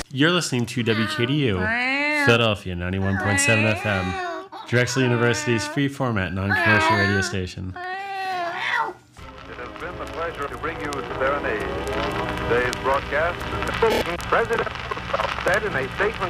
You're listening to WKDU, Philadelphia 91.7 FM, Drexel University's free format non-commercial radio station. It has been the pleasure to bring you the Serenade. Today's broadcast is President said in a statement